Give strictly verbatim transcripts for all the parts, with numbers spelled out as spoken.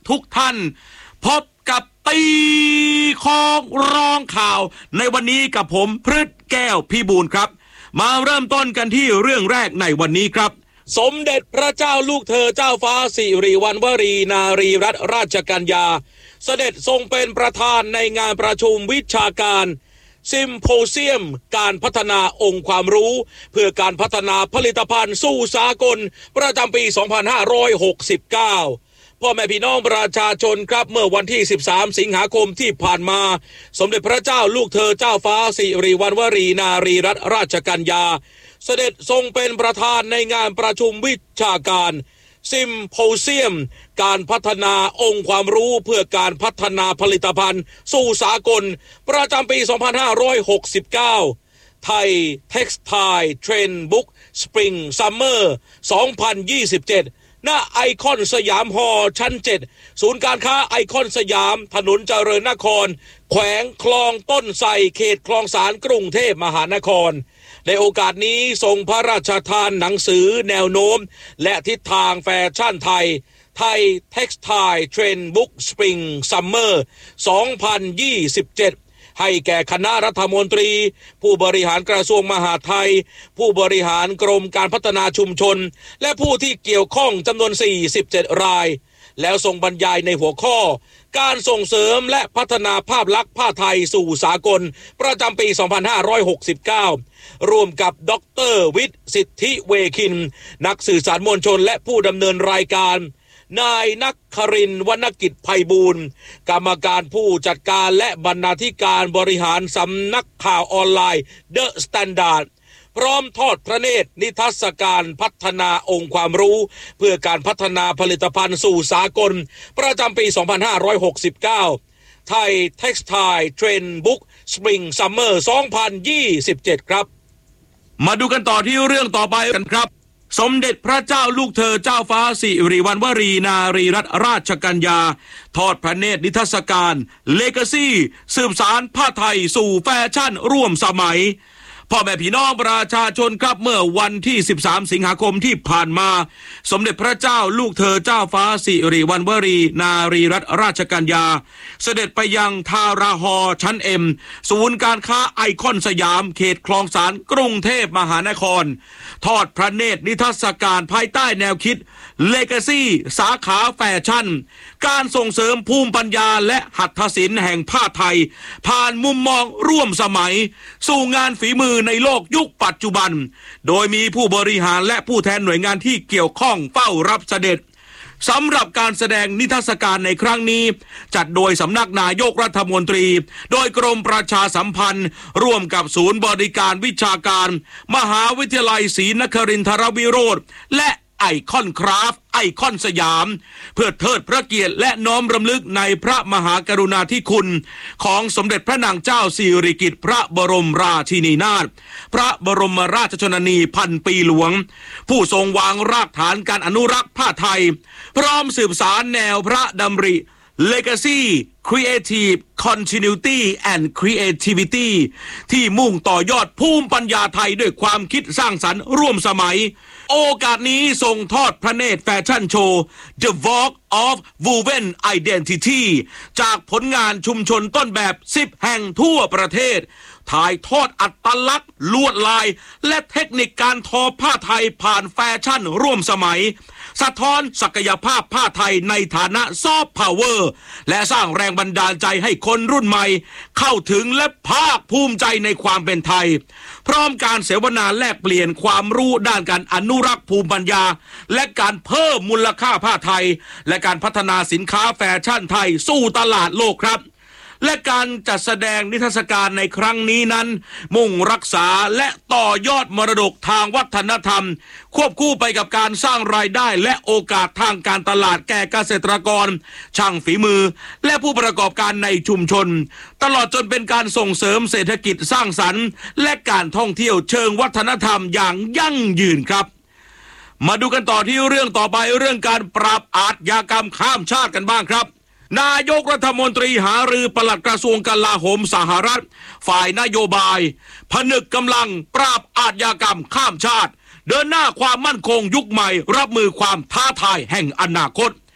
ทุกท่านพบกับตีของร้องข่าวในวันนี้กับผมพฤทธิ์แก้วพิบูลครับมาเริ่มต้นกันที่เรื่องแรกในวันนี้ครับสมเด็จพระเจ้าลูกเธอเจ้าฟ้าสิริวัณวรีนารีรัตนราชกัญญาเสด็จทรงเป็นประธานในงานประชุมวิชาการซิมโพเซียมการพัฒนาองค์ความรู้เพื่อการพัฒนาผลิตภัณฑ์สู่สากลประจำปี สองพันห้าร้อยหกสิบเก้า พ่อแม่พี่น้องประชาชนครับเมื่อวันที่ สิบสาม สิงหาคมที่ผ่านมาสมเด็จพระเจ้าลูกเธอเจ้าฟ้าสิริวัณวรีนารีรัตนราชกัญญาเสด็จทรงเป็นประธานในงานประชุมวิชาการซิมโพเซียมการพัฒนาองค์ความรู้เพื่อการพัฒนาผลิตภัณฑ์สู่สากลประจำปี สองพันห้าร้อยหกสิบเก้า ไทย Textile Trend Book Spring Summer สองพันยี่สิบเจ็ด ณ ไอคอนสยามฮอลล์ชั้น เจ็ด ศูนย์การค้าไอคอนสยามถนนเจริญนครแขวงคลองต้นไทรเขตคลองสานกรุงเทพมหานครในโอกาสนี้ทรงพระราชทานหนังสือแนวโน้มและทิศทางแฟชั่นไทยไทย Textile Trend Book Spring Summer สองพันยี่สิบเจ็ด ให้แก่คณะรัฐมนตรีผู้บริหารกระทรวงมหาดไทยผู้บริหารกรมการพัฒนาชุมชนและผู้ที่เกี่ยวข้องจำนวนสี่สิบเจ็ดรายแล้วทรงบรรยายในหัวข้อการส่งเสริมและพัฒนาภาพลักษณ์ผ้าไทยสู่สากลประจำปี สองพันห้าร้อยหกสิบเก้า ร่วมกับดร.วิทย์สิทธิเวคินนักสื่อสารมวลชนและผู้ดำเนินรายการนายนักครินทร์วรรณกิจไพบูลย์กรรมการผู้จัดการและบรรณาธิการบริหารสำนักข่าวออนไลน์เดอะสแตนดาร์ดพร้อมทอดพระเนตรนิทรรศการพัฒนาองค์ความรู้เพื่อการพัฒนาผลิตภัณฑ์สู่สากลประจำปี สองพันห้าร้อยหกสิบเก้า ไทย Textile Trend Book Spring Summer สองพันยี่สิบเจ็ด ครับมาดูกันต่อที่เรื่องต่อไปกันครับสมเด็จพระเจ้าลูกเธอเจ้าฟ้าสิริวัณวรีนารีรัตนราชกัญญาทอดพระเนตรนิทรรศการ Legacy สืบสานผ้าไทยสู่แฟชั่นร่วมสมัยพ่อแม่พี่น้องประชาชนครับเมื่อวันที่สิบสามสิงหาคมที่ผ่านมาสมเด็จพระเจ้าลูกเธอเจ้าฟ้าสิริวัณวรีนารีรัตนราชกัญญาเสด็จไปยังทาราฮอลล์ชั้น เอ็ม ศูนย์การค้าไอคอนสยามเขตคลองสานกรุงเทพมหานครทอดพระเนตรนิทรรศการภายใต้แนวคิด Legacy สาขาแฟชั่นการส่งเสริมภูมิปัญญาและหัตถศิลป์แห่งผ้าไทยผ่านมุมมองร่วมสมัยสู่งานฝีมือในโลกยุคปัจจุบันโดยมีผู้บริหารและผู้แทนหน่วยงานที่เกี่ยวข้องเฝ้ารับเสด็จสำหรับการแสดงนิทรรศการในครั้งนี้จัดโดยสำนักนายกรัฐมนตรีโดยกรมประชาสัมพันธ์ร่วมกับศูนย์บริการวิชาการมหาวิทยาลัยศรีนครินทรวิโรธและไอคอนคราฟต์ไอคอนสยามเพื่อเทิดพระเกียรติและน้อมรำลึกในพระมหากรุณาธิคุณของสมเด็จพระนางเจ้าสิริกิติ์พระบรมราชินีนาถพระบรมราชชนนีพันปีหลวงผู้ทรงวางรากฐานการอนุรักษ์ผ้าไทยพร้อมสืบสานแนวพระดำริ Legacy Creative Continuity and Creativity ที่มุ่งต่อยอดภูมิปัญญาไทยด้วยความคิดสร้างสรรค์ร่วมสมัยโอกาสนี้ทรงทอดพระเนตรแฟชั่นโชว์ The Walk of Woven Identity จากผลงานชุมชนต้นแบบสิบแห่งทั่วประเทศถ่ายทอดอัตลักษณ์ลวดลายและเทคนิคการทอผ้าไทยผ่านแฟชั่นร่วมสมัยสะท้อนศักยภาพผ้าไทยในฐานะซอฟต์พาวเวอร์และสร้างแรงบันดาลใจให้คนรุ่นใหม่เข้าถึงและภาคภูมิใจในความเป็นไทยพร้อมการเสวนาแลกเปลี่ยนความรู้ด้านการอนุรักษ์ภูมิปัญญาและการเพิ่มมูลค่าผ้าไทยและการพัฒนาสินค้าแฟชั่นไทยสู่ตลาดโลกครับและการจัดแสดงนิทรรศการในครั้งนี้นั้นมุ่งรักษาและต่อยอดมรดกทางวัฒนธรรมควบคู่ไปกับการสร้างรายได้และโอกาสทางการตลาดแก่เกษตรกรช่างฝีมือและผู้ประกอบการในชุมชนตลอดจนเป็นการส่งเสริมเศรษฐกิจสร้างสรรค์และการท่องเที่ยวเชิงวัฒนธรรมอย่างยั่งยืนครับมาดูกันต่อที่เรื่องต่อไปเรื่องการปราบอาชญากรรมข้ามชาติกันบ้างครับนายกรัฐมนตรีหารือปลัดกระทรวงกลาโหมสหรัฐฝ่ายนโยบายผนึกกำลังปราบอาชญากรรมข้ามชาติเดินหน้าความมั่นคงยุคใหม่รับมือความท้าทายแห่งอนาคต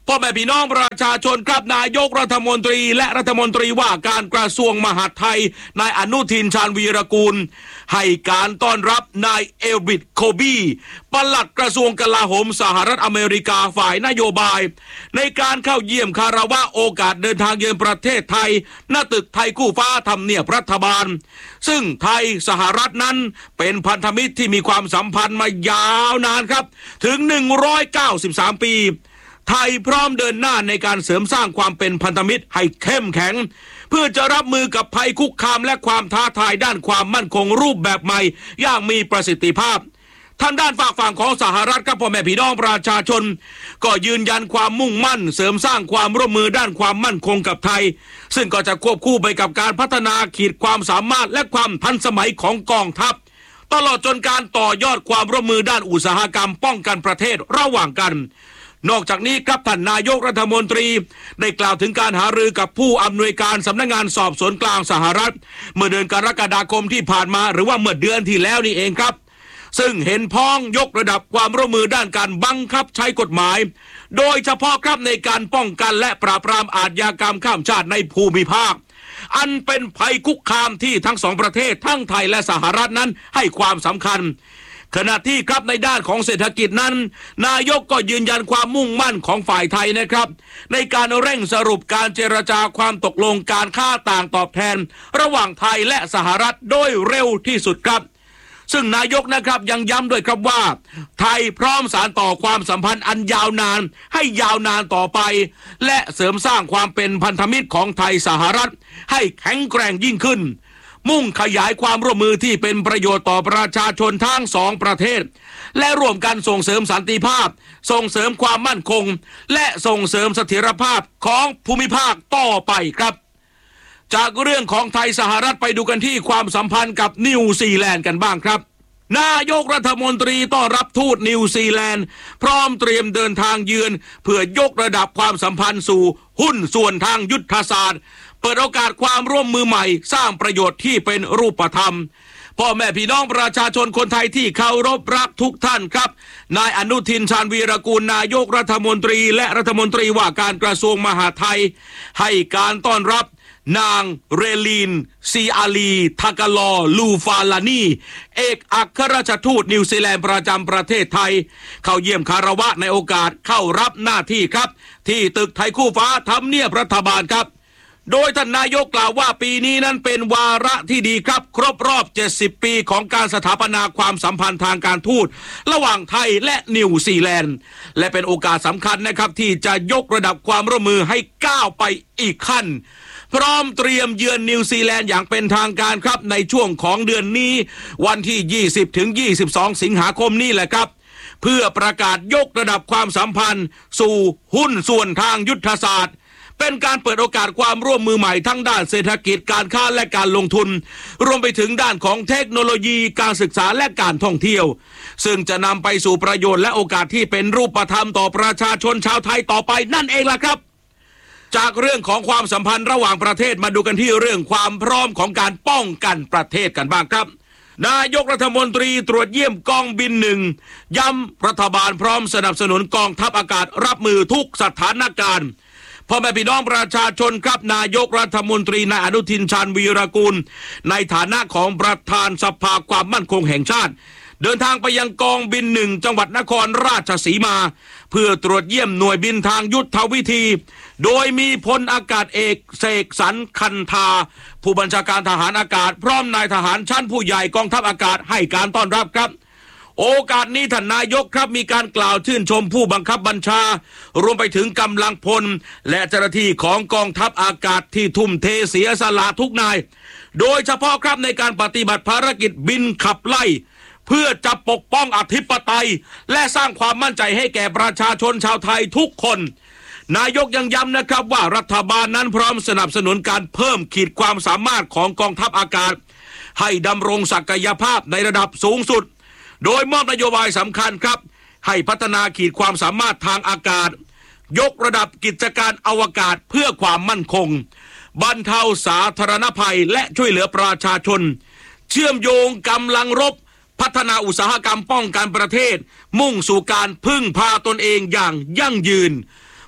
พ่อแม่พี่น้องประชาชนครับนายกรัฐมนตรีและรัฐมนตรีว่าการกระทรวงมหาดไทยนายอนุทินชาญวีรกูลให้การต้อนรับนายเอลบิดโคบีปลัดกระทรวงกลาโหมสหรัฐอเมริกาฝ่ายนโยบายในการเข้าเยี่ยมคารวะโอกาสเดินทางเยือนประเทศไทยณตึกไทยคู่ฟ้าทำเนียบรัฐบาลซึ่งไทยสหรัฐนั้นเป็นพันธมิตรที่มีความสัมพันธ์มายาวนานครับถึงหนึ่งร้อยเก้าสิบสามปีไทยพร้อมเดินหน้าในการเสริมสร้างความเป็นพันธมิตรให้เข้มแข็งเพื่อจะรับมือกับภัยคุกคามและความท้าทายด้านความมั่นคงรูปแบบใหม่อย่างมีประสิทธิภาพทางด้านฝากฝั่งของสหรัฐกับพ่อแม่พี่น้องประชาชนก็ยืนยันความมุ่งมั่นเสริมสร้างความร่วมมือด้านความมั่นคงกับไทยซึ่งก็จะควบคู่ไปกับการพัฒนาขีดความสามารถและความทันสมัยของกองทัพตลอดจนการต่อยอดความร่วมมือด้านอุตสาหกรรมป้องกันประเทศระหว่างกันนอกจากนี้ครับท่านนายกรัฐมนตรีได้กล่าวถึงการหารือกับผู้อำนวยการสำนักงานสอบสวนกลางสหรัฐเมื่อเดือนกรกฎาคมที่ผ่านมาหรือว่าเมื่อเดือนที่แล้วนี่เองครับซึ่งเห็นพ้องยกระดับความร่วมมือด้านการบังคับใช้กฎหมายโดยเฉพาะครับในการป้องกันและปราบปรามอาชญากรรมข้ามชาติในภูมิภาคอันเป็นภัยคุกคามที่ทั้งสองประเทศทั้งไทยและสหรัฐนั้นให้ความสำคัญขณะที่ครับในด้านของเศรษฐกิจนั้นนายกก็ยืนยันความมุ่งมั่นของฝ่ายไทยนะครับในการเร่งสรุปการเจรจาความตกลงการค่าต่างตอบแทนระหว่างไทยและสหรัฐโดยเร็วที่สุดครับซึ่งนายกนะครับยังย้ำด้วยครับว่าไทยพร้อมสานต่อความสัมพันธ์อันยาวนานให้ยาวนานต่อไปและเสริมสร้างความเป็นพันธมิตรของไทยสหรัฐให้แข็งแกร่งยิ่งขึ้นมุ่งขยายความร่วมมือที่เป็นประโยชน์ต่อประชาชนทั้งสองประเทศและร่วมกันส่งเสริมสันติภาพส่งเสริมความมั่นคงและส่งเสริมเสถียรภาพของภูมิภาคต่อไปครับจากเรื่องของไทยสหรัฐไปดูกันที่ความสัมพันธ์กับนิวซีแลนด์กันบ้างครับนายกรัฐมนตรีต้อนรับทูตนิวซีแลนด์พร้อมเตรียมเดินทางเยือนเพื่อยกระดับความสัมพันธ์สู่หุ้นส่วนทางยุทธศาสตร์เปิดโอกาสความร่วมมือใหม่สร้างประโยชน์ที่เป็นรูปธรรมพ่อแม่พี่น้องประชาชนคนไทยที่เคารพรักทุกท่านครับนายอนุทินชาญวีรกูลนายกรัฐมนตรีและรัฐมนตรีว่าการกระทรวงมหาดไทยให้การต้อนรับนางเรลีนซีอาลีทากาลอลูฟาลานีเอกอัครราชทูตนิวซีแลนด์ประจำประเทศไทยเข้าเยี่ยมคารวะในโอกาสเข้ารับหน้าที่ครับที่ตึกไทยคู่ฟ้าทำเนียบรัฐบาลครับโดยท่านนายกกล่าวว่าปีนี้นั้นเป็นวาระที่ดีครับครบรอบเจ็ดสิบปีของการสถาปนาความสัมพันธ์ทางการทูตระหว่างไทยและนิวซีแลนด์และเป็นโอกาสสำคัญนะครับที่จะยกระดับความร่วมมือให้ก้าวไปอีกขั้นพร้อมเตรียมเยือนนิวซีแลนด์อย่างเป็นทางการครับในช่วงของเดือนนี้วันที่ยี่สิบถึงยี่สิบสองสิงหาคมนี้แหละครับเพื่อประกาศยกระดับความสัมพันธ์สู่หุ้นส่วนทางยุทธศาสตร์เป็นการเปิดโอกาสความร่วมมือใหม่ทั้งด้านเศรษฐกิจการค้าและการลงทุนรวมไปถึงด้านของเทคโนโลยีการศึกษาและการท่องเที่ยวซึ่งจะนำไปสู่ประโยชน์และโอกาสที่เป็นรูปธรรมต่อประชาชนชาวไทยต่อไปนั่นเองล่ะครับจากเรื่องของความสัมพันธ์ระหว่างประเทศมาดูกันที่เรื่องความพร้อมของการป้องกันประเทศกันบ้างครับนายกรัฐมนตรีตรวจเยี่ยมกองบินหนึ่งย้ำรัฐบาลพร้อมสนับสนุนกองทัพอากาศรับมือทุกสถานการณ์พ่อแม่พี่น้องประชาชนครับนายกรัฐมนตรีนายอนุทินชาญวีรกูลในฐานะของประธานสภาความมั่นคงแห่งชาติเดินทางไปยังกองบินหนึ่งจังหวัดนครราชสีมาเพื่อตรวจเยี่ยมหน่วยบินทางยุทธวิธีโดยมีพลอากาศเอกเสกสรรคันธาผู้บัญชาการทหารอากาศพร้อมนายทหารชั้นผู้ใหญ่กองทัพอากาศให้การต้อนรับครับโอกาสนี้ท่านนายกครับมีการกล่าวชื่นชมผู้บังคับบัญชารวมไปถึงกำลังพลและเจ้าหน้าที่ของกองทัพอากาศที่ทุ่มเทเสียสละทุกนายโดยเฉพาะครับในการปฏิบัติภารกิจบินขับไล่เพื่อจะปกป้องอธิปไตยและสร้างความมั่นใจให้แก่ประชาชนชาวไทยทุกคนนายกยังย้ำนะครับว่ารัฐบาลนั้นพร้อมสนับสนุนการเพิ่มขีดความสามารถของกองทัพอากาศให้ดำรงศักยภาพในระดับสูงสุดโดยมอบนโยบายสำคัญครับให้พัฒนาขีดความสามารถทางอากาศยกระดับกิจการอวกาศเพื่อความมั่นคงบรรเทาสาธารณภัยและช่วยเหลือประชาชนเชื่อมโยงกำลังรบพัฒนาอุตสาหกรรมป้องกันประเทศมุ่งสู่การพึ่งพาตนเองอย่างยั่งยืน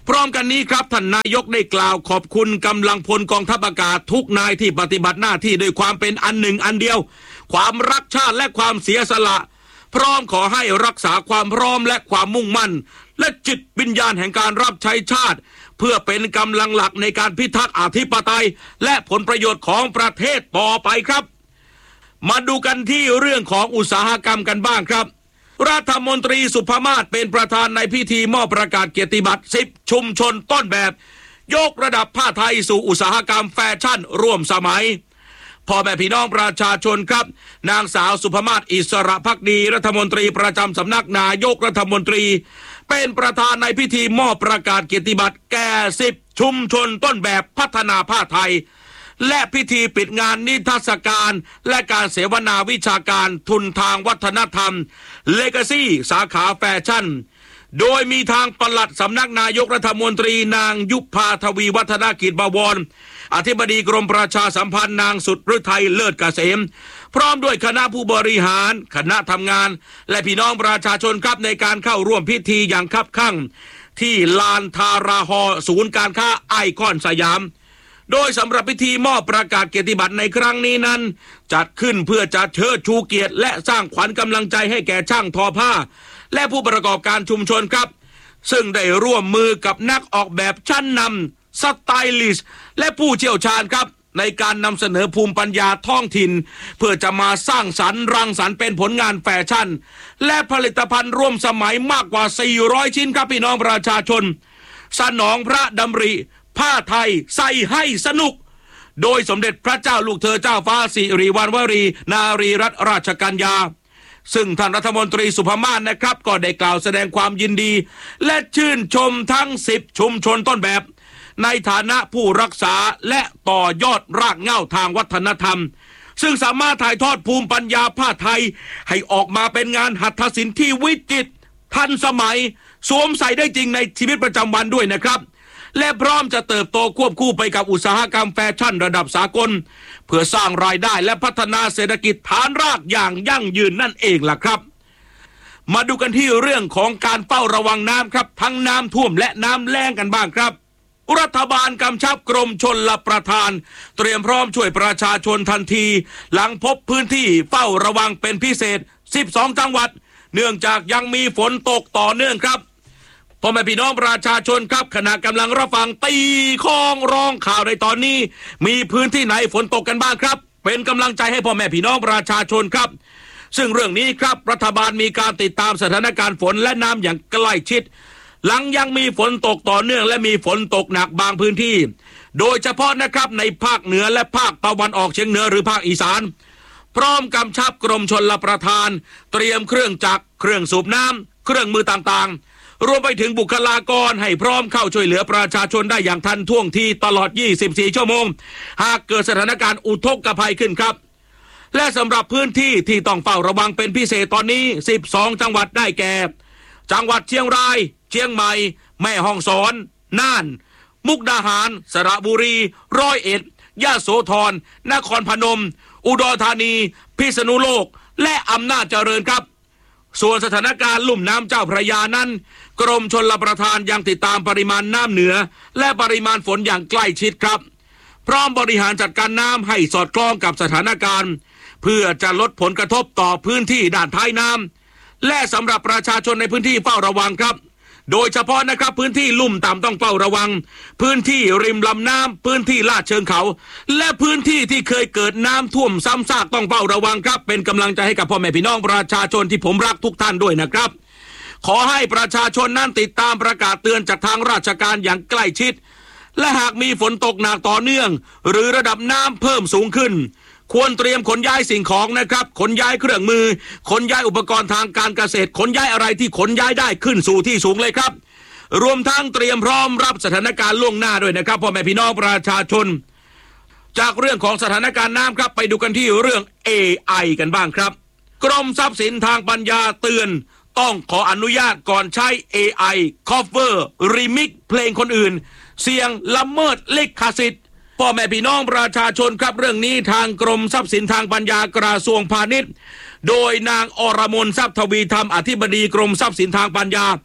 พร้อมกันนี้ครับท่านนายกได้กล่าวขอบคุณกำลังพลกองทัพอากาศทุกนายที่ปฏิบัติหน้าที่ด้วยความเป็นอันหนึ่งอันเดียวความรักชาติและความเสียสละพร้อมขอให้รักษาความพร้อมและความมุ่งมั่นและจิตวิญญาณแห่งการรับใช้ชาติเพื่อเป็นกำลังหลักในการพิทักษ์อธิปไตยและผลประโยชน์ของประเทศต่อไปครับมาดูกันที่เรื่องของอุตสาหกรรมกันบ้างครับรัฐมนตรีสุภมาศเป็นประธานในพิธีมอบประกาศเกียรติบัตรสิบชุมชนต้นแบบยกระดับผ้าไทยสู่อุตสาหกรรมแฟชั่นร่วมสมัยพ่อแม่พี่น้องประชาชนครับนางสาวสุภมาศอิสระภักดีรัฐมนตรีประจำสำนักนายกรัฐมนตรีเป็นประธานในพิธีมอบประกาศเกียรติบัตรแก่สิบชุมชนต้นแบบพัฒนาผ้าไทยและพิธีปิดงานนิทรรศการและการเสวนาวิชาการทุนทางวัฒนธรรม Legacy สาขาแฟชั่นโดยมีทางปลัดสำนักนายกรัฐมนตรีนางยุพาทวีวัฒนกิจบวรอธิบดีกรมประชาสัมพันธ์นางสุดฤทัยเลิศเกษมพร้อมด้วยคณะผู้บริหารคณะทำงานและพี่น้องประชาชนครับในการเข้าร่วมพิธีอย่างคับคั่งที่ลานทาราฮอศูนย์การค้าไอคอนสยามโดยสำหรับพิธีมอบประกาศเกียรติบัตรในครั้งนี้นั้นจัดขึ้นเพื่อจะเชิดชูเกียรติและสร้างขวัญกำลังใจให้แก่ช่างทอผ้าและผู้ประกอบการชุมชนครับซึ่งได้ร่วมมือกับนักออกแบบชั้นนำสไตลิสต์และผู้เชี่ยวชาญครับในการนำเสนอภูมิปัญญาท้องถิ่นเพื่อจะมาสร้างสรรค์รังสรรค์เป็นผลงานแฟชั่นและผลิตภัณฑ์ร่วมสมัยมากกว่าสี่ร้อยชิ้นครับพี่น้องประชาชนสนองพระดำริผ้าไทยใส่ให้สนุกโดยสมเด็จพระเจ้าลูกเธอเจ้าฟ้าสิริวัณวรีนารีรัตนราชกัญญาซึ่งท่านรัฐมนตรีสุภมาศนะครับก็ได้กล่าวแสดงความยินดีและชื่นชมทั้งสิบชุมชนต้นแบบในฐานะผู้รักษาและต่อยอดรากเหง้าทางวัฒนธรรมซึ่งสามารถถ่ายทอดภูมิปัญญาผ้าไทยให้ออกมาเป็นงานหัตถศิลป์ที่วิจิตรทันสมัยสวมใส่ได้จริงในชีวิตประจำวันด้วยนะครับและพร้อมจะเติบโตควบคู่ไปกับอุตสาหกรรมแฟชั่นระดับสากลเพื่อสร้างรายได้และพัฒนาเศรษฐกิจฐานรากอย่างยั่งยืนนั่นเองล่ะครับมาดูกันที่เรื่องของการเฝ้าระวังน้ำครับทั้งน้ำท่วมและน้ำแล้งกันบ้างครับรัฐบาลกำชับกรมชลประทานเตรียมพร้อมช่วยประชาชนทันทีหลังพบพื้นที่เฝ้าระวังเป็นพิเศษสิบสองจังหวัดเนื่องจากยังมีฝนตกต่อเนื่องครับพ่อแม่พี่น้องประชาชนครับขณะกำลังรับฟังตีข้องร้องข่าวในตอนนี้มีพื้นที่ไหนฝนตกกันบ้างครับเป็นกำลังใจให้พ่อแม่พี่น้องประชาชนครับซึ่งเรื่องนี้ครับรัฐบาลมีการติดตามสถานการณ์ฝนและน้ำอย่างใกล้ชิดหลังยังมีฝนตกต่อเนื่องและมีฝนตกหนักบางพื้นที่โดยเฉพาะนะครับในภาคเหนือและภาคตะวันออกเฉียงเหนือหรือภาคอีสานพร้อมกำชับกรมชลประทานเตรียมเครื่องจักรเครื่องสูบน้ำเครื่องมือต่างๆรวมไปถึงบุคลากรให้พร้อมเข้าช่วยเหลือประชาชนได้อย่างทันท่วงทีตลอดยี่สิบสี่ชั่วโมงหากเกิดสถานการณ์อุทกภัยขึ้นครับและสำหรับพื้นที่ที่ต้องเฝ้าระวังเป็นพิเศษตอนนี้สิบสองจังหวัดได้แก่จังหวัดเชียงรายเชียงใหม่แม่ฮ่องสอนน่านมุกดาหารสระบุรีร้อยเอ็ดยะโสธรนครพนมอุดรธานีพิษณุโลกและอำนาจเจริญครับส่วนสถานการณ์ลุ่มน้ำเจ้าพระยานั้นกรมชลประทานยังติดตามปริมาณน้ำเหนือและปริมาณฝนอย่างใกล้ชิดครับพร้อมบริหารจัดการน้ำให้สอดคล้องกับสถานการณ์เพื่อจะลดผลกระทบต่อพื้นที่ด้านท้ายน้ำและสำหรับประชาชนในพื้นที่เฝ้าระวังครับโดยเฉพาะนะครับพื้นที่ลุ่มต่ำต้องเฝ้าระวังพื้นที่ริมลำน้ำพื้นที่ลาดเชิงเขาและพื้นที่ที่เคยเกิดน้ำท่วมซ้ำซากต้องเฝ้าระวังครับเป็นกำลังใจให้กับพ่อแม่พี่น้องประชาชนที่ผมรักทุกท่านด้วยนะครับขอให้ประชาชนนั้นติดตามประกาศเตือนจากทางราชการอย่างใกล้ชิดและหากมีฝนตกหนักต่อเนื่องหรือระดับน้ำเพิ่มสูงขึ้นควรเตรียมขนย้ายสิ่งของนะครับขนย้ายเครื่องมือขนย้ายอุปกรณ์ทางการเกษตรขนย้ายอะไรที่ขนย้ายได้ขึ้นสู่ที่สูงเลยครับรวมทั้งเตรียมพร้อมรับสถานการณ์ล่วงหน้าด้วยนะครับพ่อแม่พี่น้องประชาชนจากเรื่องของสถานการณ์น้ำครับไปดูกันที่เรื่อง เอ ไอ กันบ้างครับกรมทรัพย์สินทางปัญญาเตือนต้องขออนุญาตก่อนใช้ เอ ไอ cover remix เพลงคนอื่นเสี่ยงละเมิดลิขสิทธิ์พ่อแม่พี่น้องประชาชนครับเรื่องนี้ทางกรมทรัพย์สินทางปัญญากระทรวงพาณิชย์โดยนางอรมนทรัพย์ทวีธรรมอธิบดีกรมทรัพย์สินทางปัญญา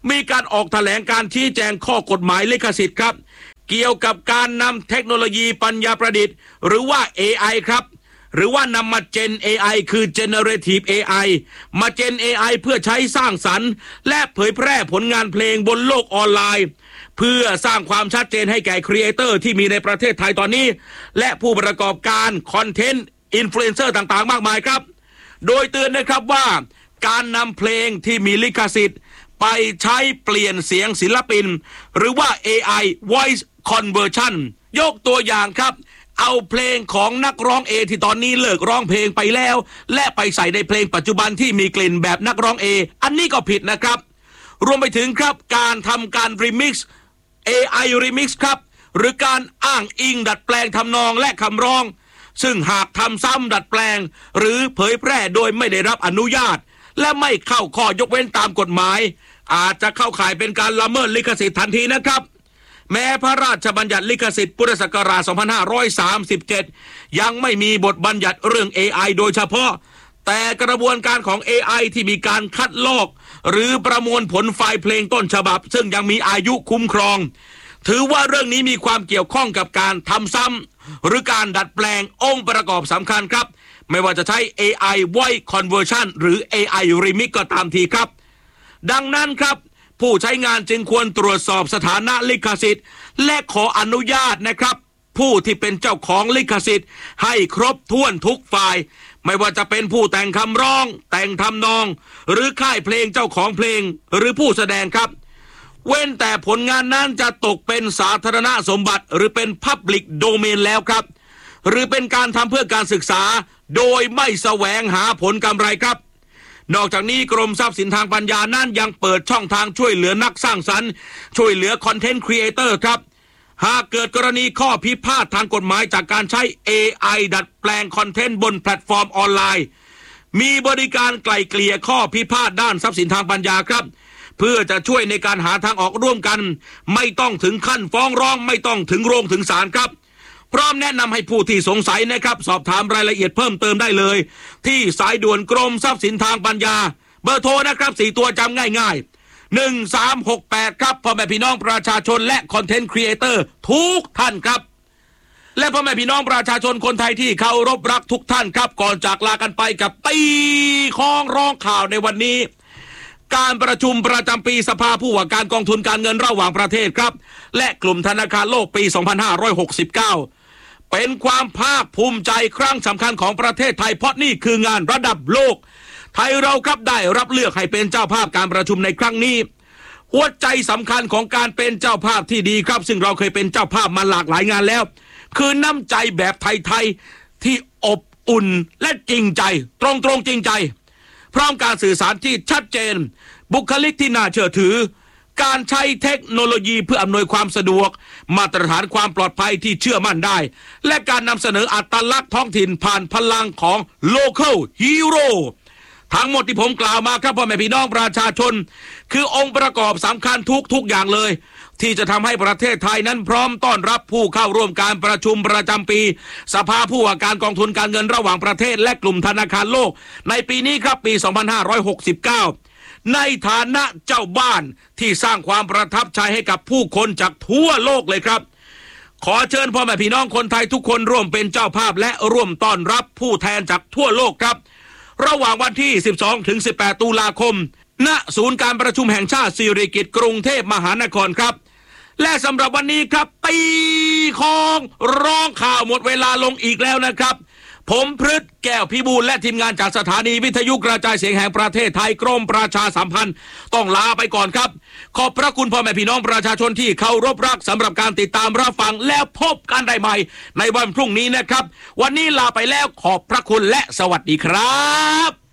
มีการออกแถลงการชี้แจงข้อกฎหมายลิขสิทธิ์ครับเกี่ยวกับการนำเทคโนโลยีปัญญาประดิษฐ์หรือว่า เอ ไอ ครับหรือว่านำมาเจน เอ ไอ คือ Generative เอ ไอ มาเจน เอ ไอ เพื่อใช้สร้างสรรค์และเผยแพร่ผลงานเพลงบนโลกออนไลน์เพื่อสร้างความชัดเจนให้แก่ครีเอเตอร์ที่มีในประเทศไทยตอนนี้และผู้ประกอบการคอนเทนต์อินฟลูเอนเซอร์ต่างๆมากมายครับโดยเตือนนะครับว่าการนำเพลงที่มีลิขสิทธิ์ไปใช้เปลี่ยนเสียงศิลปินหรือว่า เอ ไอ Voice Conversion ยกตัวอย่างครับเอาเพลงของนักร้อง A ที่ตอนนี้เลิกร้องเพลงไปแล้วและไปใส่ในเพลงปัจจุบันที่มีกลิ่นแบบนักร้อง A อันนี้ก็ผิดนะครับรวมไปถึงครับการทำการ Remix เอ ไอ Remix ครับหรือการอ้างอิงดัดแปลงทำนองและคำร้องซึ่งหากทำซ้ำดัดแปลงหรือเผยแพร่โดยไม่ได้รับอนุญาตและไม่เข้าข้อยกเว้นตามกฎหมายอาจจะเข้าข่ายเป็นการละเมิดลิขสิทธิ์ทันทีนะครับแม้พระราชบัญญัติลิขสิทธิ์พุทธศักราชสองพันห้าร้อยสามสิบเจ็ดยังไม่มีบทบัญญัติเรื่อง เอ ไอ โดยเฉพาะแต่กระบวนการของ เอ ไอ ที่มีการคัดลอกหรือประมวลผลไฟล์เพลงต้นฉบับซึ่งยังมีอายุคุ้มครองถือว่าเรื่องนี้มีความเกี่ยวข้องกับการทำซ้ำหรือการดัดแปลงองค์ประกอบสำคัญครับไม่ว่าจะใช้ เอ ไอ Voice Conversion หรือ เอ ไอ Remix ก็ตามทีครับดังนั้นครับผู้ใช้งานจึงควรตรวจสอบสถานะลิขสิทธิ์และขออนุญาตนะครับผู้ที่เป็นเจ้าของลิขสิทธิ์ให้ครบถ้วนทุกฝ่ายไม่ว่าจะเป็นผู้แต่งคำร้องแต่งทำนองหรือค่ายเพลงเจ้าของเพลงหรือผู้แสดงครับเว้นแต่ผลงานนั้นจะตกเป็นสาธารณสมบัติหรือเป็น Public Domain แล้วครับหรือเป็นการทำเพื่อการศึกษาโดยไม่แสวงหาผลกำไรครับนอกจากนี้กรมทรัพย์สินทางปัญญานั้นยังเปิดช่องทางช่วยเหลือนักสร้างสรรค์ช่วยเหลือคอนเทนต์ครีเอเตอร์ครับหากเกิดกรณีข้อพิพาททางกฎหมายจากการใช้ เอ ไอ ดัดแปลงคอนเทนต์บนแพลตฟอร์มออนไลน์มีบริการไกล่เกลี่ยข้อพิพาทด้านทรัพย์สินทางปัญญาครับเพื่อจะช่วยในการหาทางออกร่วมกันไม่ต้องถึงขั้นฟ้องร้องไม่ต้องถึงโรงถึงศาลครับพร้อมแนะนำให้ผู้ที่สงสัยนะครับสอบถามรายละเอียดเพิ่มเติมได้เลยที่สายด่วนกรมทรัพย์สินทางปัญญาเบอร์โทรนะครับสี่ตัวจำง่ายๆหนึ่งสามหกแปดครับพ่อแม่พี่น้องประชาชนและคอนเทนต์ครีเอเตอร์ทุกท่านครับและพ่อแม่พี่น้องประชาชนคนไทยที่เคารพรักทุกท่านครับก่อนจากลากันไปกับตีข้องร้องข่าวในวันนี้การประชุมประจำปีสภาผู้ว่าการกองทุนการเงินระหว่างประเทศครับและกลุ่มธนาคารโลกปีสองพันห้าร้อยหกสิบเก้าเป็นความภาคภูมิใจครั้งสำคัญของประเทศไทยเพราะนี่คืองานระดับโลกไทยเราครับได้รับเลือกให้เป็นเจ้าภาพการประชุมในครั้งนี้หัวใจสำคัญของการเป็นเจ้าภาพที่ดีครับซึ่งเราเคยเป็นเจ้าภาพมาหลากหลายงานแล้วคือน้ำใจแบบไทยๆที่อบอุ่นและจริงใจตรงๆจริงใจพร้อมการสื่อสารที่ชัดเจนบุคลิกที่น่าเชื่อถือการใช้เทคโนโลยีเพื่ออำนวยความสะดวกมาตรฐานความปลอดภัยที่เชื่อมั่นได้และการนำเสนออัตลักษณ์ท้องถิ่นผ่านพลังของ Local Hero ทั้งหมดที่ผมกล่าวมาครับพ่อแม่พี่น้องประชาชนคือองค์ประกอบสำคัญทุกทุกอย่างเลยที่จะทำให้ประเทศไทยนั้นพร้อมต้อนรับผู้เข้าร่วมการประชุมประจำปีสภาผู้ว่าการกองทุนการเงินระหว่างประเทศและกลุ่มธนาคารโลกในปีนี้ครับปีสองพันห้าร้อยหกสิบเก้าในฐานะเจ้าบ้านที่สร้างความประทับใจให้กับผู้คนจากทั่วโลกเลยครับขอเชิญพ่อแม่พี่น้องคนไทยทุกคนร่วมเป็นเจ้าภาพและร่วมต้อนรับผู้แทนจากทั่วโลกครับระหว่างวันที่สิบสองถึงสิบแปดตุลาคมณศูนย์การประชุมแห่งชาติสิริกิติ์กรุงเทพมหานครครับและสำหรับวันนี้ครับตีของร้องข่าวหมดเวลาลงอีกแล้วนะครับผมพฤทธิ์แก้วพิบูลและทีมงานจากสถานีวิทยุกระจายเสียงแห่งประเทศไทยกรมประชาสัมพันธ์ต้องลาไปก่อนครับขอบพระคุณพ่อแม่พี่น้องประชาชนที่เคารพรักสำหรับการติดตามรับฟังแล้วพบกันได้ใหม่ในวันพรุ่งนี้นะครับวันนี้ลาไปแล้วขอบพระคุณและสวัสดีครับ